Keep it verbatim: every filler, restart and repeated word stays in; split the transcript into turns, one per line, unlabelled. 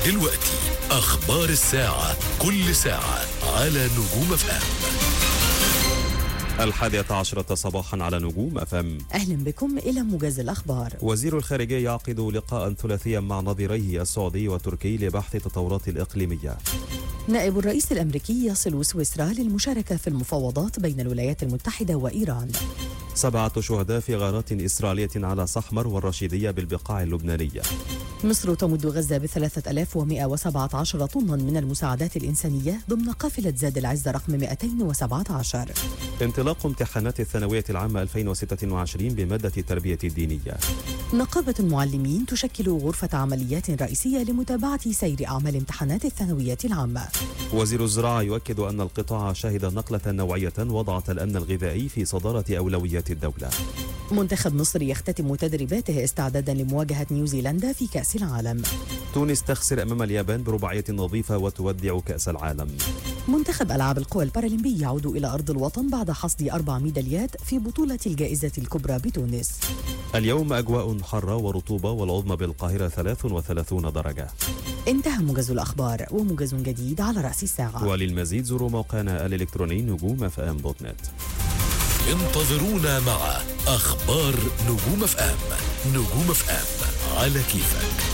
دلوقتي أخبار الساعة، كل ساعة على نجوم اف ام.
الحادية عشرة صباحا على نجوم اف ام.
أهلا بكم إلى موجز الأخبار.
وزير الخارجية يعقد لقاء ثلاثيا مع نظيريه السعودي والتركي لبحث التطورات الإقليمية.
نائب الرئيس الأمريكي يصل سويسرا للمشاركة في المفاوضات بين الولايات المتحدة وإيران.
سبعة شهداء في غارات إسرائيلية على صحمر والرشيدية بالبقاع اللبنانية.
مصر تمد غزة بثلاثة آلاف ومئة وسبعة عشر طنا من المساعدات الإنسانية ضمن قافلة زاد العز رقم مئتين وسبعة عشر.
انطلاق امتحانات الثانوية العامة ألفين وستة وعشرين بمادة التربية الدينية.
نقابة المعلمين تشكل غرفة عمليات رئيسية لمتابعة سير أعمال امتحانات الثانوية العامة.
وزير الزراعة يؤكد أن القطاع شهد نقلة نوعية وضعت الأمن الغذائي في صدارة أولويات الدولة.
منتخب مصر يختتم تدريباته استعدادا لمواجهة نيوزيلندا في كأس العالم.
تونس تخسر أمام اليابان برباعية نظيفة وتودع كأس العالم.
منتخب ألعاب القوى البارالمبي يعود إلى أرض الوطن بعد حصد أربع ميداليات في بطولة الجائزة الكبرى بتونس.
اليوم أجواء حارة ورطوبة والعظمى بالقاهرة ثلاث وثلاثون درجة.
انتهى موجز الأخبار، وموجز جديد على رأس الساعة.
وللمزيد زوروا موقعنا الإلكتروني نجوم اف ام دوت نت.
انتظرونا مع أخبار نجوم اف ام. نجوم اف ام على كيفك.